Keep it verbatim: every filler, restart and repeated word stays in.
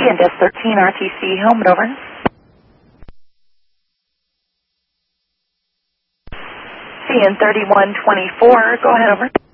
and Desk thirteen R T C helmet over. C N thirty-one twenty-four, go ahead over.